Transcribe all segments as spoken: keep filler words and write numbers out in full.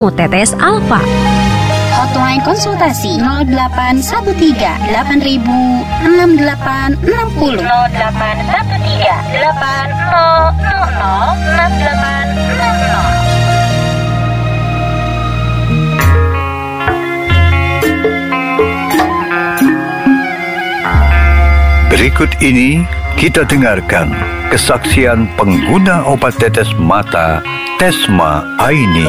Tetes Alfa. Hotline konsultasi nol delapan satu tiga delapan ribu enam delapan enam nol nol delapan satu tiga delapan nol nol nol enam delapan enam nol. Berikut ini kita dengarkan kesaksian pengguna obat tetes mata Tesma Aini.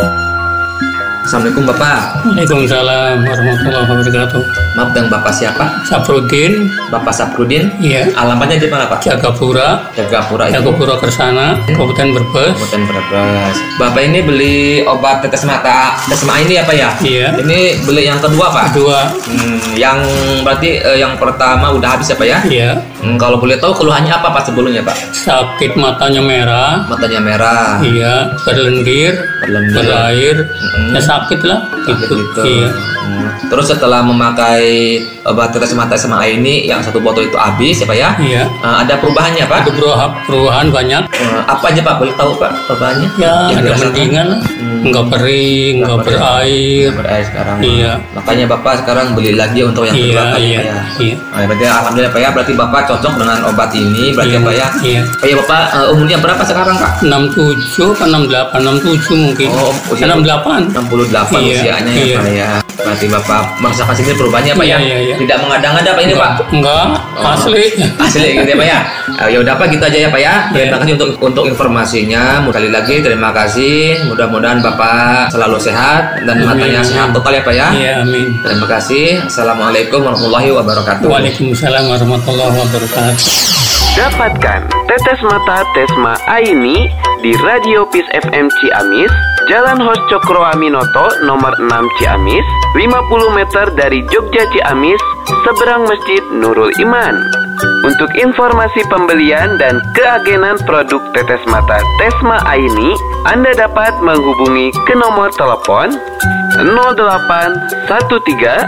Assalamualaikum Bapak. Waalaikumsalam warahmatullahi wabarakatuh. Maaf, dan Bapak siapa? Saprudin. Bapak Saprudin? Iya. Alamatnya di mana Pak? Jagapura. Jagapura itu? Jagapura Kersana, Kabupaten Brebes. Kabupaten Brebes. Bapak ini beli obat tetes mata Tesma ini apa ya? Iya. Ini beli yang kedua Pak? Kedua. Hmm, yang berarti eh, yang pertama udah habis apa ya? Iya. Hmm, kalau boleh tahu keluhannya apa Pak sebelumnya Pak? Sakit matanya merah. Matanya merah. Iya. Berlendir. Berlendir. Berair. Mm-hmm. Ya sakit lah. Gitu. Gitu. Iya. Hmm. Terus setelah memakai obat tetes mata Tesma ini yang satu botol itu habis ya Pak ya? Iya. Uh, ada perubahannya Pak? Ada perubahan, perubahan banyak. Uh, apa aja Pak? Boleh tahu Pak perubahannya? Ya, yang ada dirasakan? mendingan lah. Hmm. Enggak kering, enggak berair. Berair sekarang. Iya. Makanya Bapak sekarang beli lagi untuk yang kedua Iya, kali iya, ya. iya. Nah, berarti alhamdulillah Pak ya. Berarti Bapak cocok dengan obat ini. Berarti Iya, Pak ya. iya. Pak ya Bapak uh, umurnya berapa sekarang Pak? enam puluh tujuh atau enam puluh delapan, enam puluh tujuh mungkin. Oh, usia enam puluh delapan. enam puluh delapan Iya, usianya iya. ya Pak ya. Berarti Bapak merasakan sini perubahannya Pak Iya, ya. iya, iya. Tidak mengada-ngada Pak ini Pak. Enggak, Oh. asli. Asli gitu ya Pak ya. Uh, ya udah Pak, gitu aja ya Pak ya. Terima kasih untuk untuk informasinya. Sekali lagi terima kasih. Mudah-mudahan Bapak selalu sehat dan Amin, matanya amin. sehat total ya Pak ya. Iya, amin. Terima kasih. Assalamualaikum warahmatullahi wabarakatuh. Waalaikumsalam warahmatullahi wabarakatuh. Dapatkan tetes mata Tesma Aini di Radio Peace F M Ciamis, Jalan Hos Cokro Aminoto nomor enam Ciamis, lima puluh meter dari Jogja Ciamis, seberang Masjid Nurul Iman. Untuk informasi pembelian dan keagenan produk tetes mata Tesma Aini, Anda dapat menghubungi ke nomor telepon nol delapan satu tiga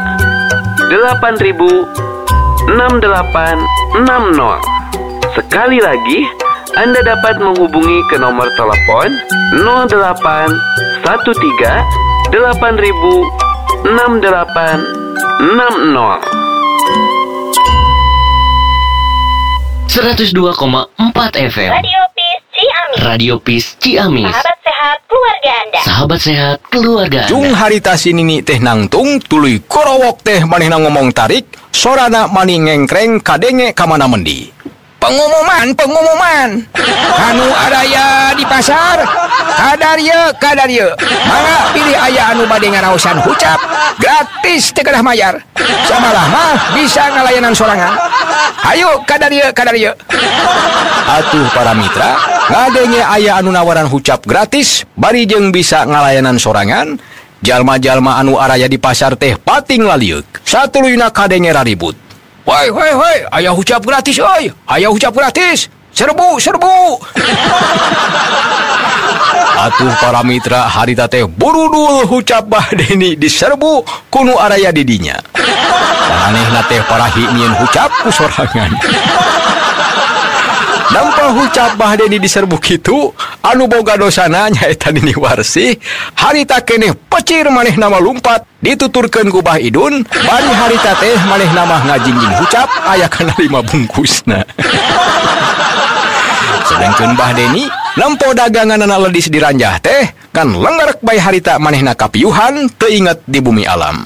delapan ribu enam delapan enam nol. Sekali lagi, Anda dapat menghubungi ke nomor telepon nol delapan satu tiga delapan ribu enam delapan enam nol. seratus dua koma empat F M Radio Peace Ciamis. Radio Peace Ciamis. Sahabat sehat keluarga Anda. Sahabat sehat keluarga Jung Anda. harita sinini teh nangtung tuluy korowok teh manehna ngomong tarik sorana mani ngengkreng kadenge kamana mendi. Pengumuman, pengumuman. Anu araya di pasar, kadarye, kadarye. Mangga pilih aya anu bade ngaraosan hucap, gratis teu kedah mayar. Samalah mah bisa ngalayanan sorangan. Hayu kadarye, kadarye. Atuh para mitra, ngadenge aya anu nawaran hucap gratis, bari jeung bisa ngalayanan sorangan. Jalma-jalma anu araya di pasar teh pating laliuk. Satuluyna kadenge raribut. Woi, woi, woi, aya hucap gratis, oi. Aya hucap gratis. Serbu, serbu. Atuh para mitra harita teh burudul hucap bahdeni diserbu kunu araya didinya. Paranehna teh parahi nyieun hucap ku sorangan. Dampa hucap bahdeni diserbu kitu, anu boga dosana nyaeta dini warsih, harita keneh pecir manehna malumpat, dituturkeun ku Bah Idun, bari harita teh manehna mah ngajingjing hucap aya kana lima bungkusna. Sedengkeun Bahdeni, nempo daganganna ledis diranjah teh, kan lenggerek bae harita manehna kapiuhan teu inget di bumi alam.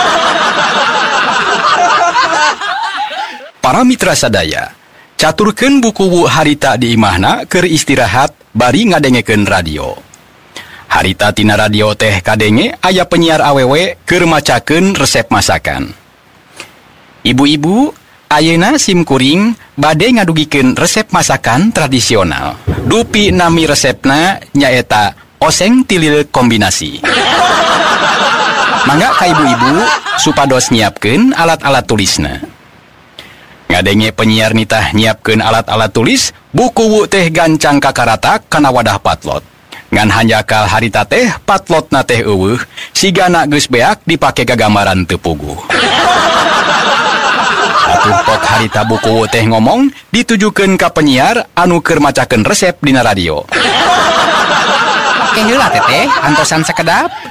Para mitra sadaya, caturkeun buku harita di imahna keur istirahat bari ngadengekeun radio. Harita tina radio teh kadenge aya penyiar awewe keur macakeun resep masakan. Ibu-ibu, ayeuna sim kuring bade ngadugikeun resep masakan tradisional. Dupi nami resepna nyaeta oseng tilil kombinasi. Mangga ka ibu-ibu supados nyiapkeun alat-alat tulisna. Ngadenge penyiar nitah nyiapkeun alat-alat tulis, buku teh gancang kakaratak kana wadah patlot. Ngan hanjakal harita teh patlotna teh eueuh, sigana geus beak dipake gagambaran teu puguh. Atuh pok harita buku teh ngomong ditujukeun ka penyiar anu keur macakeun resep dina radio. Oke heula teteh, antosan sekedap.